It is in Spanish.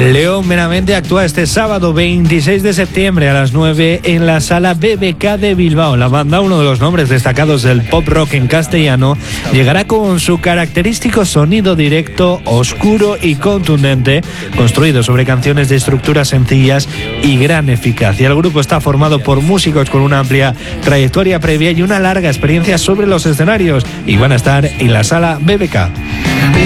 León Benavente actúa este sábado 26 de septiembre a las 9 en la Sala BBK de Bilbao. La banda, uno de los nombres destacados del pop rock en castellano, llegará con su característico sonido directo, oscuro y contundente, construido sobre canciones de estructuras sencillas y gran eficacia. El grupo está formado por músicos con una amplia trayectoria previa y una larga experiencia sobre los escenarios, y van a estar en la Sala BBK.